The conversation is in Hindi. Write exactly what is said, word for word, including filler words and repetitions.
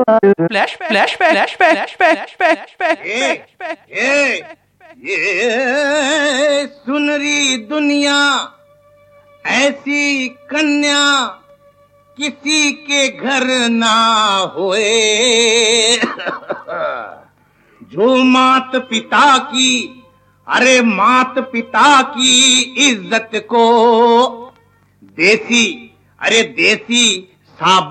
Flash flash flash flash flash flash ये सुनरी दुनिया ऐसी कन्या किसी के घर ना होए। जो मात पिता की, अरे मात पिता की इज्जत को देसी, अरे देसी साबुन